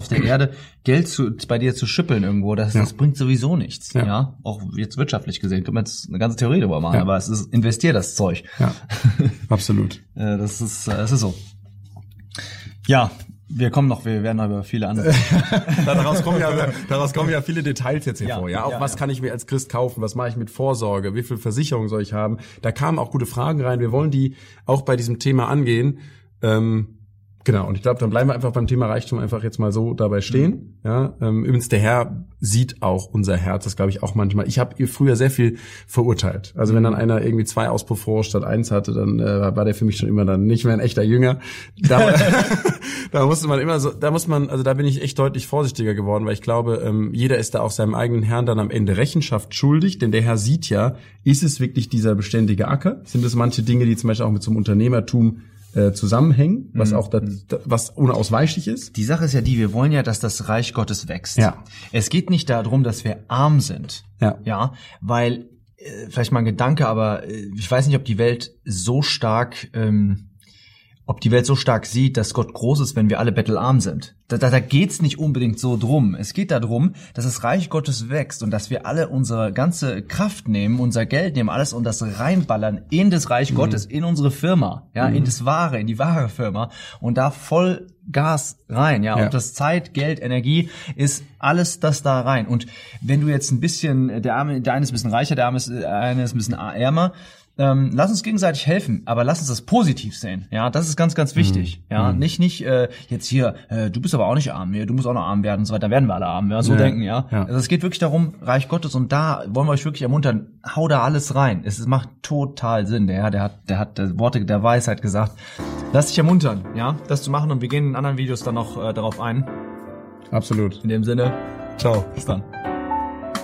auf der Erde Geld bei dir zu schüppeln irgendwo, das bringt sowieso nichts. Ja. Auch jetzt wirtschaftlich gesehen, können wir jetzt eine ganze Theorie darüber machen, aber investier das Zeug. Ja, absolut. Das ist so. Ja, wir werden noch über viele andere. daraus kommen ja viele Details jetzt hervor. Was kann ich mir als Christ kaufen? Was mache ich mit Vorsorge? Wie viel Versicherung soll ich haben? Da kamen auch gute Fragen rein. Wir wollen die auch bei diesem Thema angehen. Genau, und ich glaube, dann bleiben wir einfach beim Thema Reichtum einfach jetzt mal so dabei stehen. Ja, übrigens, der Herr sieht auch unser Herz, das glaube ich auch manchmal. Ich habe früher sehr viel verurteilt. Also wenn dann einer irgendwie 2 Auspuffrohre statt 1 hatte, dann war der für mich schon immer dann nicht mehr ein echter Jünger. Da bin ich echt deutlich vorsichtiger geworden, weil ich glaube, jeder ist da auch seinem eigenen Herrn dann am Ende Rechenschaft schuldig, denn der Herr sieht ja, ist es wirklich dieser beständige Acker? Sind es manche Dinge, die zum Beispiel auch mit so einem Unternehmertum zusammenhängen, was auch was unausweichlich ist. Die Sache ist ja wir wollen ja, dass das Reich Gottes wächst. Ja. Es geht nicht darum, dass wir arm sind. Ja, weil vielleicht mal ein Gedanke, aber ich weiß nicht, ob die Welt so stark sieht, dass Gott groß ist, wenn wir alle bettelarm sind. Da geht's nicht unbedingt so drum. Es geht darum, dass das Reich Gottes wächst und dass wir alle unsere ganze Kraft nehmen, unser Geld nehmen, alles und das reinballern in das Reich Gottes, in unsere Firma, in die wahre Firma und da voll Gas rein, und das Zeit, Geld, Energie ist alles das da rein. Und wenn du jetzt ein bisschen, der eine ist ein bisschen reicher, der eine ist ein bisschen ärmer, lass uns gegenseitig helfen, aber lass uns das positiv sehen. Ja, das ist ganz, ganz wichtig. Nicht jetzt hier, du bist aber auch nicht arm, du musst auch noch arm werden und so weiter, werden wir alle arm, denken, Also es geht wirklich darum, Reich Gottes, und da wollen wir euch wirklich ermuntern, hau da alles rein. Es macht total Sinn. Der hat Worte der Weisheit gesagt. Lass dich ermuntern, das zu machen, und wir gehen in anderen Videos dann noch darauf ein. Absolut. In dem Sinne, ciao, bis dann.